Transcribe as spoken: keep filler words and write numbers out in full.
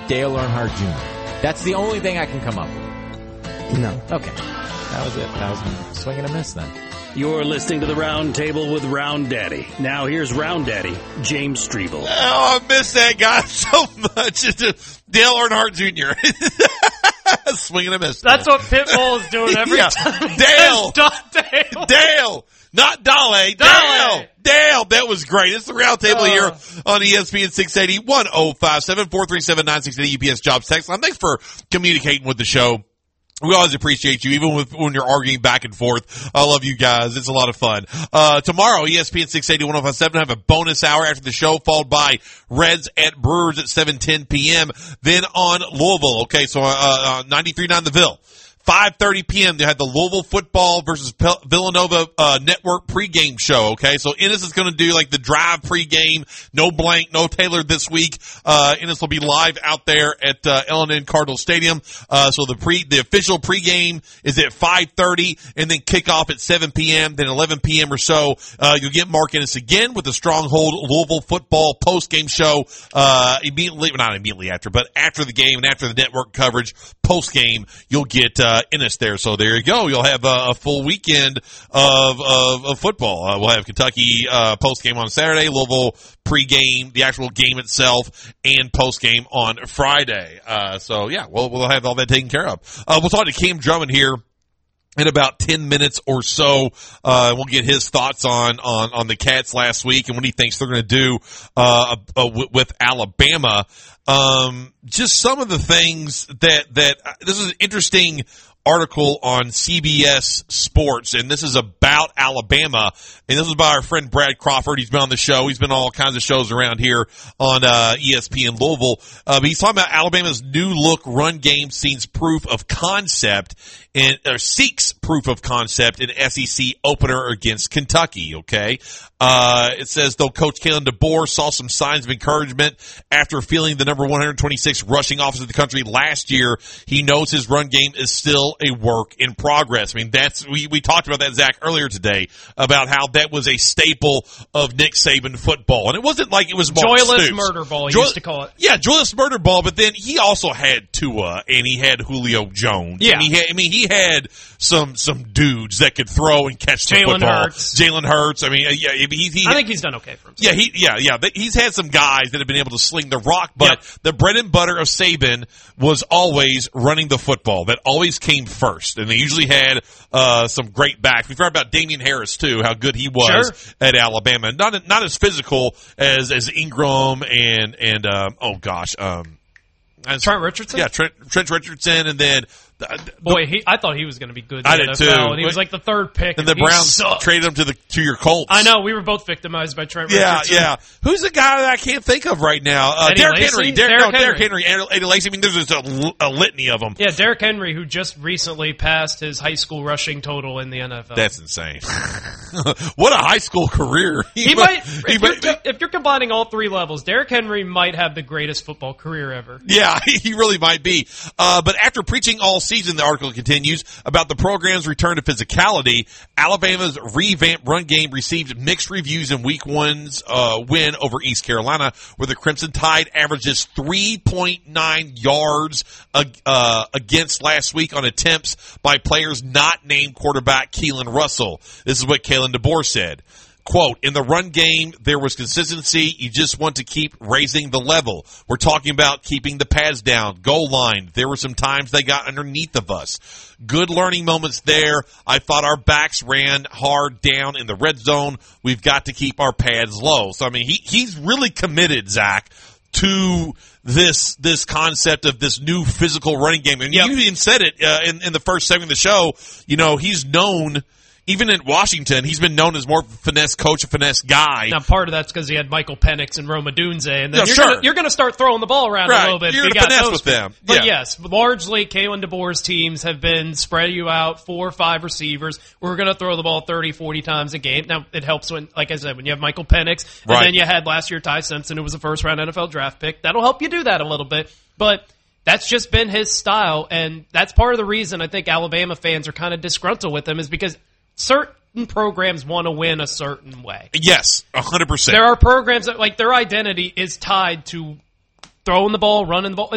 Dale Earnhardt Junior That's the only thing I can come up with. No. Okay. That was it. That was a swing and a miss then. You're listening to the Round Table with Round Daddy. Now here's Round Daddy, James Strebel. Oh, I miss that guy so much. Dale Earnhardt Junior Swing and a miss. That's what Pitbull is doing every yeah. time. Dale. Dale. Dale. Not Dale. Dale. Dale. Dale. That was great. It's the Round Table uh, here on E S P N six eighty, one oh five seven, four three seven, nine six eight U P S Jobs Text Line. Thanks for communicating with the show. We always appreciate you, even with, when you're arguing back and forth. I love you guys. It's a lot of fun. Uh, tomorrow, E S P N six eighty, one oh five seven, have a bonus hour after the show, followed by Reds at Brewers at seven ten p.m. Then on Louisville, okay, so, uh, uh ninety-three point nine The Ville. five thirty p.m. they had the Louisville football versus Pel- Villanova uh, network pregame show, okay? So Ennis is going to do like the drive pregame, no blank, no Taylor this week. Uh, Ennis will be live out there at uh, L and N Cardinal Stadium. Uh, so the pre the official pregame is at five thirty and then kickoff at seven p.m. Then eleven p.m. or so, uh, you'll get Mark Ennis again with the Stronghold Louisville football postgame show uh, immediately, well, not immediately after, but after the game and after the network coverage postgame, you'll get uh, Ennis there. So there you go. You'll have a, a full weekend of of, of football. Uh, we'll have Kentucky uh, post game on Saturday, Louisville pregame, the actual game itself, and post game on Friday. Uh, so yeah, we'll we'll have all that taken care of. Uh, we'll talk to Cam Drummond here in about ten minutes or so. Uh, we'll get his thoughts on, on, on the Cats last week and what he thinks they're going to do, uh, uh with, with Alabama. Um, just some of the things that, that, uh, this is an interesting article on C B S Sports, and this is about Alabama, and this is by our friend Brad Crawford. He's been on the show. He's been on all kinds of shows around here on uh, E S P N Louisville. Uh, but he's talking about Alabama's new look run game sees proof of concept and or seeks proof of concept in S E C opener against Kentucky. Okay, uh, it says though Coach Kalen DeBoer saw some signs of encouragement after feeling the number one hundred twenty-six rushing offense of the country last year, he knows his run game is still a work in progress. I mean, that's we we talked about that, Zach, earlier today about how that was a staple of Nick Saban football, and it wasn't like it was Mark joyless Stoops. murder ball. He Joy- used to call it. Yeah, joyless murder ball. But then he also had Tua and he had Julio Jones. Yeah, and he had, I mean, he had some some dudes that could throw and catch the Jalen football. Hurts. Jalen Hurts. I mean, yeah, he, he, I think he's done okay for himself. Yeah, he, yeah, yeah. He's had some guys that have been able to sling the rock, but yep. the bread and butter of Saban was always running the football. That always came first, and they usually had uh, some great backs. We forgot about Damian Harris too, how good he was sure. at Alabama. Not not as physical as as Ingram and and um, oh gosh, um, as, Trent Richardson. Yeah, Trent, Trent Richardson, and then. The, Boy, he, I thought he was going to be good. In I the did N F L, too. And he was like the third pick, and, and the Browns sucked. traded him to the to your Colts. I know. We were both victimized by Trent yeah, Richardson. Yeah, yeah. Who's the guy that I can't think of right now? Uh, Eddie Derrick Lacy? Henry. Der- Derrick no, Henry. Derrick Henry. Eddie, Eddie Lacy. I mean, there's just a, a litany of them. Yeah, Derrick Henry, who just recently passed his high school rushing total in the N F L. That's insane. What a high school career. He, he might. He if, might you're, if you're combining all three levels, Derrick Henry might have the greatest football career ever. Yeah, he really might be. Uh, but after preaching all season, the article continues, about the program's return to physicality, Alabama's revamped run game received mixed reviews in week one's uh, win over East Carolina, where the Crimson Tide averages three point nine yards uh, uh, against last week on attempts by players not named quarterback Keelan Russell. This is what Kalen DeBoer said. Quote, in the run game, there was consistency. You just want to keep raising the level. We're talking about keeping the pads down, goal line. There were some times they got underneath of us. Good learning moments there. I thought our backs ran hard down in the red zone. We've got to keep our pads low. So, I mean, he he's really committed, Zach, to this this concept of this new physical running game. And yep. you even said it uh, in, in the first segment of the show. You know, he's known... Even in Washington, he's been known as more of a finesse coach, a finesse guy. Now, part of that's because he had Michael Penix and Rome Odunze, and then yeah, you're sure. gonna, you're going to start throwing the ball around right. a little bit. You're going to finesse with them. But yeah. yes, largely, Kalen DeBoer's teams have been spread you out, four or five receivers. We're going to throw the ball thirty, forty times a game. Now, it helps when, like I said, when you have Michael Penix, and right. then you had last year Ty Simpson, who was a first-round N F L draft pick. That'll help you do that a little bit. But that's just been his style, and that's part of the reason I think Alabama fans are kind of disgruntled with him is because certain programs want to win a certain way. Yes, one hundred percent. There are programs that, like, their identity is tied to throwing the ball, running the ball.